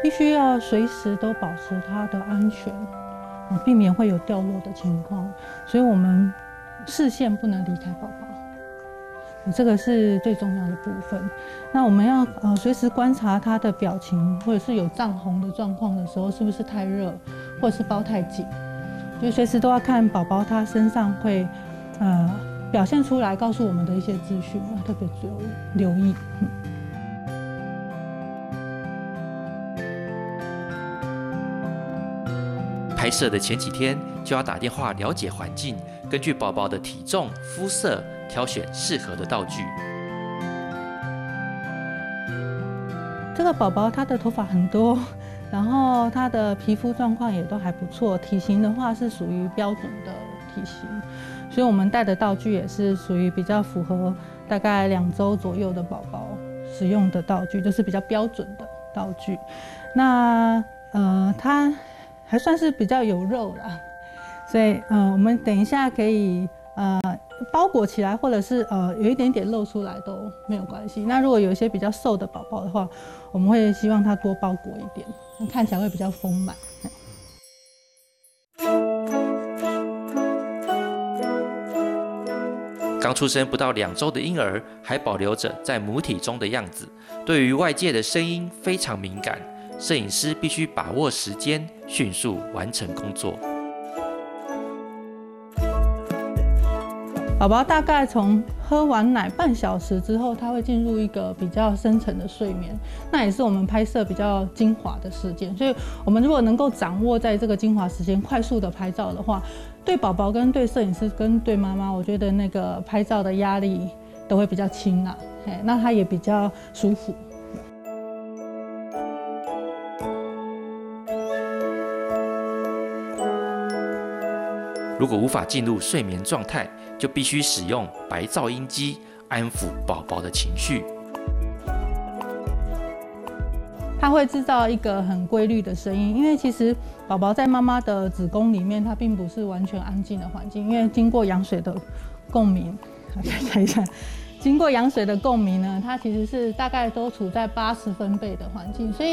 必须要随时都保持它的安全，避免会有掉落的情况。所以我们视线不能离开宝宝，这个是最重要的部分。那我们要随时观察他的表情，或者是有涨红的状况的时候，是不是太热，或者是包太紧，就随时都要看宝宝他身上会表现出来告诉我们的一些资讯，要特别留意。 拍摄的前几天就要打电话了解环境，根据宝宝的体重、肤色挑选适合的道具。 这个宝宝他的头发很多，然后他的皮肤状况也都还不错，体型的话是属于标准的体型，所以我们带的道具也是属于比较符合大概2周左右的宝宝使用的道具，就是比较标准的道具。那他还算是比较有肉啦，所以我们等一下可以包裹起来，或者是有一点点露出来都没有关系。那如果有一些比较瘦的宝宝的话，我们会希望他多包裹一点，看起来会比较丰满。 刚出生不到2周的婴儿还保留着在母体中的样子，对于外界的声音非常敏感。摄影师必须把握时间，迅速完成工作。 宝宝大概从喝完奶半小时之后，他会进入一个比较深层的睡眠，那也是我们拍摄比较精华的时间。所以，我们如果能够掌握在这个精华时间，快速的拍照的话，对宝宝跟对摄影师跟对妈妈，我觉得那个拍照的压力都会比较轻啦，那他也比较舒服。 如果无法进入睡眠状态，就必须使用白噪音机安抚宝宝的情绪。 它会制造一个很规律的声音，因为其实宝宝在妈妈的子宫里面，它并不是完全安静的环境，因为经过羊水的共鸣，再猜一下，经过羊水的共鸣呢，它其实是大概都处在80分贝的环境，所以